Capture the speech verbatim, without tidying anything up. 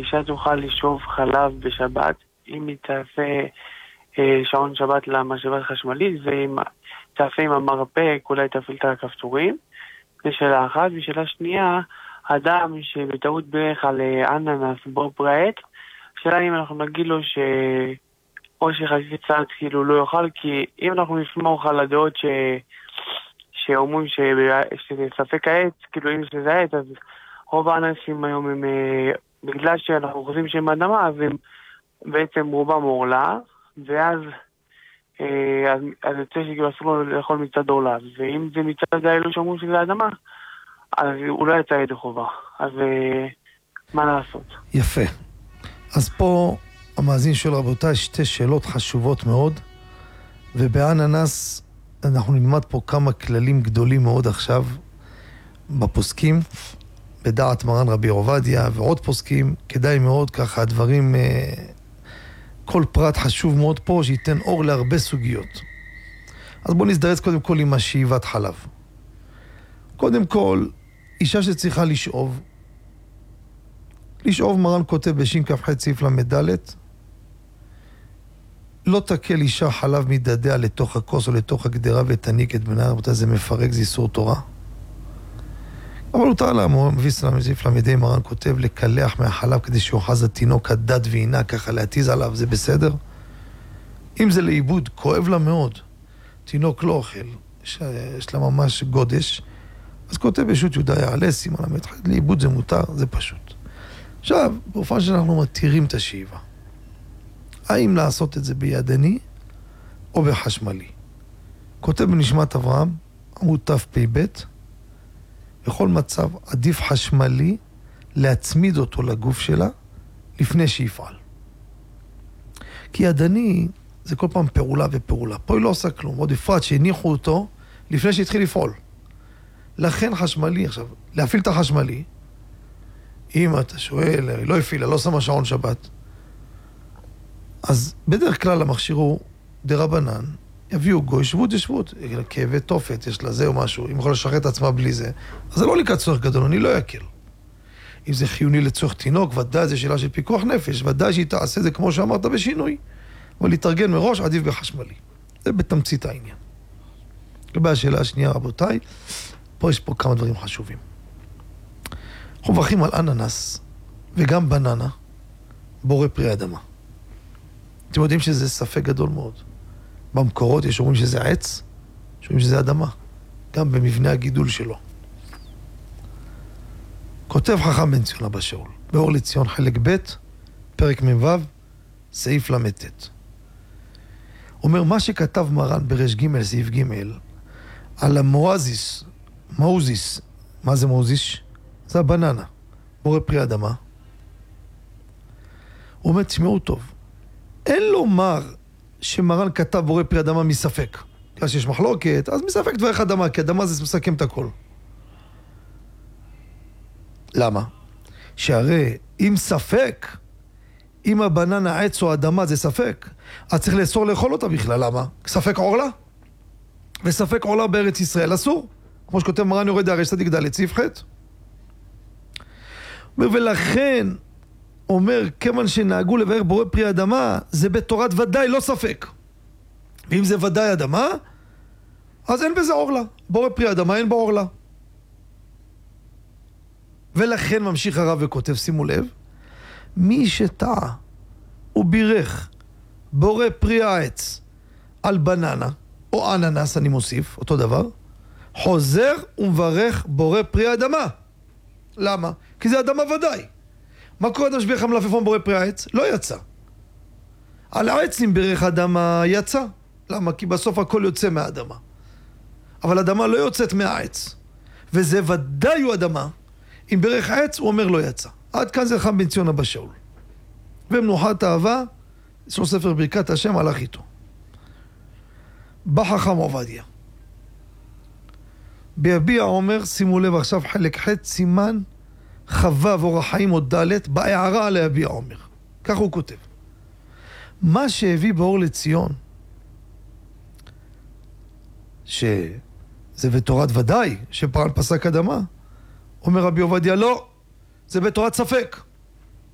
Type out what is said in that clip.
אישה תוכל לשאוב חלב בשבת, אם היא תעשה אה, שעון שבת למשאבת חשמלית, ואם תעשה עם המרפק, אולי תפעיל את הכפתורים. זו שאלה אחת. ושאלה שנייה, אדם שבטעות ברך על אננס בור פרעת, שאלה אם אנחנו נגיד לו ש... או שחזית צעד כאילו לא יאכל, כי אם אנחנו נסמוך על הדעות ש... שאומרים ש... שזה ספק העץ, כאילו אם שזה העץ, אז רוב האנשים היום הם, בגלל שאנחנו חושבים שהם אדמה, אז הם בעצם רובם עורלה, ואז אז, אז יוצא שכאילו אסור לו לאכול מצד עורלה, ואם זה מצד האלו שאומרים שזה אדמה, אז הוא לא יצא ידי חובה. אז מה לעשות? יפה. אז פה המאזין שואל, רבותיי, שתי שאלות חשובות מאוד, ובאננס אנחנו נלמד פה כמה כללים גדולים מאוד עכשיו בפוסקים, בדעת מרן רבי עובדיה ועוד פוסקים. כדאי מאוד ככה הדברים, כל פרט חשוב מאוד פה שייתן אור להרבה סוגיות. אז בואו נזדרז קודם כל עם השאיבת חלב. קודם כל, אישה שצריכה לשאוב, לשאוב מרן כותב בשין כ"ח סעיף למד, לא תקל אישה חלב מדדיה לתוך הכוס או לתוך הגדרה ותניק את בנה. רבותיי, זה מפרק, זה איסור תורה. אבל הותר לה, מביא סלם סעיף למדי, מרן כותב לקלח מהחלב כדי שיוחז התינוק הדד ועינה, ככה להתיז עליו, זה בסדר. אם זה לאיבוד, כואב לה מאוד, תינוק לא אוכל, יש, יש לה ממש גודש, אז כותב בשו"ת יהודה יעלה, סימן למד, לאיבוד זה מותר, זה פשוט. עכשיו, באופן שאנחנו מתירים את השאיבה, האם לעשות את זה בידני או בחשמלי? כותב בנשמת אברהם, עמוד תפ"ב, בכל מצב עדיף חשמלי להצמיד אותו לגוף שלה לפני שיפעל. כי ידני זה כל פעם פעולה ופעולה. פה היא לא עושה כלום, עוד בפרט שהניחו אותו לפני שהתחיל לפעול. לכן חשמלי, עכשיו, להפעיל את החשמלי, אם אתה שואל, לא הפעילה, לא שמה שעון שבת, אז בדרך כלל המכשיר הוא דרבנן, יביאו גוי, שבות ישבות, כאבי תופת, יש לה זה או משהו, אם יכול לשחרר את עצמה בלי זה, אז זה לא לקראת צורך גדול, אני לא יקל. אם זה חיוני לצורך תינוק, ודאי זה שאלה של פיקוח נפש, ודאי שהיא תעשה זה כמו שאמרת בשינוי, אבל להתארגן מראש עדיף בחשמלי. זה בתמצית העניין. לגבי השאלה השנייה, רבותיי, פה יש פה כמה דברים חשובים. אנחנו מברכים על אננס, וגם בננה, בורא פרי אדמה. אתם יודעים שזה ספק גדול מאוד. במקורות יש אומרים שזה עץ, יש אומרים שזה אדמה, גם במבנה הגידול שלו. כותב חכם בן ציון אבא שאול, באור לציון חלק ב', פרק מ"ו, סעיף למ"ט. אומר, מה שכתב מרן ברש ג' סעיף ג' על המואזיס, מאוזיס, מה זה מאוזיס? זה הבננה, בורא פרי אדמה. הוא אומר, תשמעו טוב, אין לומר שמרן כתב בורא פרי אדמה מספק. בגלל שיש מחלוקת, אז מספק דברך אדמה, כי אדמה זה מסכם את הכל. למה? שהרי אם ספק, אם הבננה, עץ או אדמה זה ספק, אז צריך לאסור לאכול אותה בכלל. למה? ספק עורלה? וספק עורלה בארץ ישראל אסור. כמו שכותב מרן יורד הרש צדיק ד' סעיף ח'. ולכן אומר, כיוון שנהגו לבאר בורא פרי אדמה, זה בתורת ודאי, לא ספק. ואם זה ודאי אדמה, אז אין בזה עורלה. בורא פרי אדמה אין בו עורלה. ולכן ממשיך הרב וכותב, שימו לב, מי שטעה ובירך בורא פרי העץ על בננה, או אננס, אני מוסיף, אותו דבר, חוזר ומברך בורא פרי אדמה. למה? כי זה אדמה ודאי. מה קורה אדם שבירך המלפפון בורא פרי העץ? לא יצא. על העץ אם בירך אדמה יצא. למה? כי בסוף הכל יוצא מהאדמה. אבל אדמה לא יוצאת מהעץ. וזה ודאי הוא אדמה. אם בירך העץ הוא אומר לא יצא. עד כאן זה חכם בן ציון אבא שאול. ומנוחת אהבה, יש לו ספר ברכת השם, הלך איתו. בא חכם עובדיה. ביביע עומר, שימו לב עכשיו חלק ח' סימן חווה ואורח חיים עוד ד' בהערה על יביע עומר. כך הוא כותב. מה שהביא באור לציון, שזה בתורת ודאי, שפרן פסק אדמה, אומר רבי עובדיה לא, זה בתורת ספק.